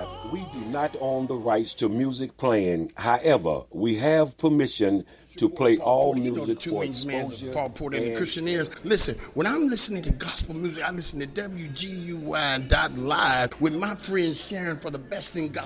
We do not own the rights to music playing. However, we have permission to play all music for exposure. Paul Porter and the Christianaires. Listen, when I'm listening to gospel music, I listen to WGUY.live with my friend Sharon for the best in gospel